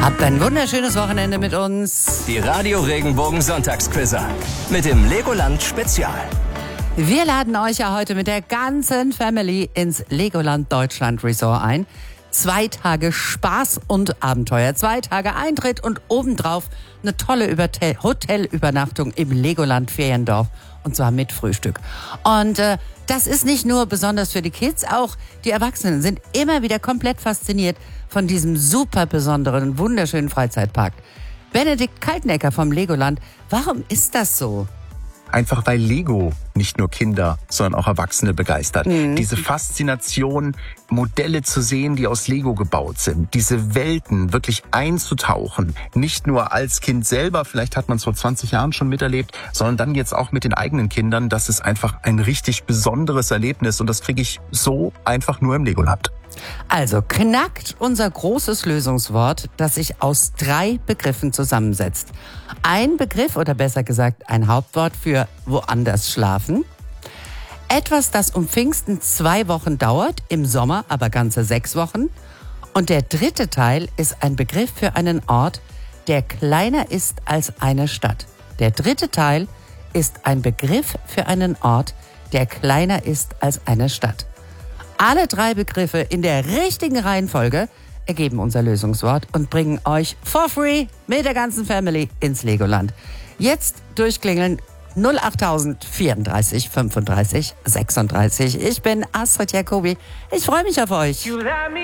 Habt ein wunderschönes Wochenende mit uns. Die Radio Regenbogen Sonntagsquizzer mit dem Legoland Spezial. Wir laden euch ja heute mit der ganzen Family ins Legoland Deutschland Resort ein. 2 Tage Spaß und Abenteuer, 2 Tage Eintritt und obendrauf eine tolle Hotelübernachtung im Legoland Feriendorf. Und zwar mit Frühstück. Und das ist nicht nur besonders für die Kids, auch die Erwachsenen sind immer wieder komplett fasziniert von diesem super besonderen, wunderschönen Freizeitpark. Benedikt Kaltenecker vom Legoland, warum ist das so? Einfach weil Lego nicht nur Kinder, sondern auch Erwachsene begeistert. Diese Faszination, Modelle zu sehen, die aus Lego gebaut sind, diese Welten wirklich einzutauchen, nicht nur als Kind selber, vielleicht hat man es vor 20 Jahren schon miterlebt, sondern dann jetzt auch mit den eigenen Kindern, das ist einfach ein richtig besonderes Erlebnis und das kriege ich so einfach nur im Legoland. Also knackt unser großes Lösungswort, das sich aus 3 Begriffen zusammensetzt. Ein Begriff oder besser gesagt ein Hauptwort für woanders schlafen. Etwas, das um Pfingsten 2 Wochen dauert, im Sommer aber ganze 6 Wochen. Und der dritte Teil ist ein Begriff für einen Ort, der kleiner ist als eine Stadt. Der dritte Teil ist ein Begriff für einen Ort, der kleiner ist als eine Stadt. Alle 3 Begriffe in der richtigen Reihenfolge ergeben unser Lösungswort und bringen euch for free mit der ganzen Family ins Legoland. Jetzt durchklingeln 08000 34 35 36. Ich bin Astrid Jacobi. Ich freue mich auf euch.